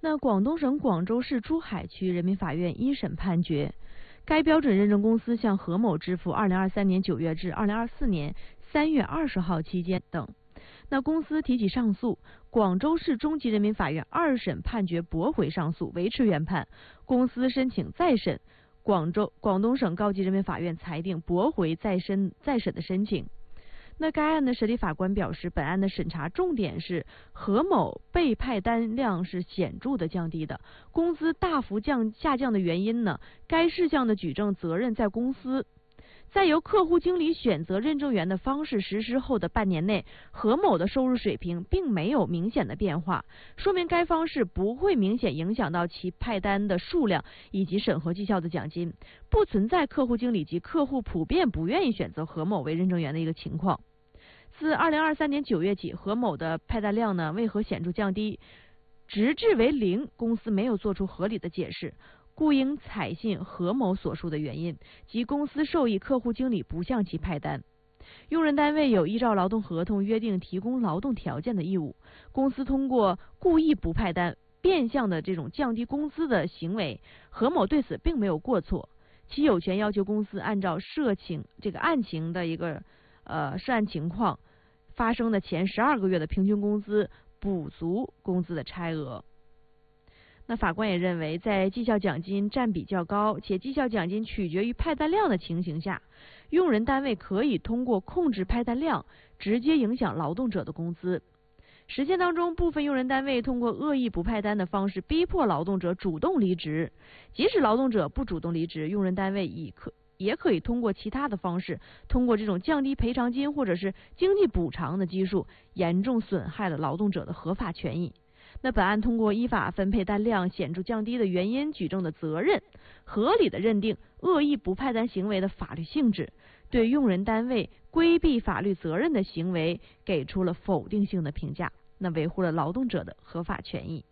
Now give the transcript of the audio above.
那广东省广州市珠海区人民法院一审判决，该标准认证公司向何某支付2023年9月至2024年3月20号期间等。那公司提起上诉，广州市中级人民法院二审判决驳回上诉，维持原判。公司申请再审，广东省高级人民法院裁定驳回再审的申请。那该案的审理法官表示，本案的审查重点是何某被派单量是显著的降低的，工资大幅下降的原因呢？该事项的举证责任在公司。在由客户经理选择认证员的方式实施后的半年内，何某的收入水平并没有明显的变化，说明该方式不会明显影响到其派单的数量以及审核绩效的奖金，不存在客户经理及客户普遍不愿意选择何某为认证员的一个情况。自2023年9月起，何某的派单量呢为何显著降低，直至为0，公司没有做出合理的解释，故应采信何某所述的原因，即公司授意客户经理不向其派单。用人单位有依照劳动合同约定提供劳动条件的义务，公司通过故意不派单、变相的这种降低工资的行为，何某对此并没有过错，其有权要求公司按照案情的一个涉案情况发生的前12个月的平均工资补足工资的差额。那法官也认为，在绩效奖金占比较高且绩效奖金取决于派单量的情形下，用人单位可以通过控制派单量直接影响劳动者的工资。实践当中，部分用人单位通过恶意不派单的方式逼迫劳动者主动离职，即使劳动者不主动离职，用人单位也可以通过其他的方式，通过这种降低赔偿金或者是经济补偿的基数，严重损害了劳动者的合法权益。那本案通过依法分配单量显著降低的原因举证的责任，合理的认定恶意不派单行为的法律性质，对用人单位规避法律责任的行为给出了否定性的评价，那维护了劳动者的合法权益。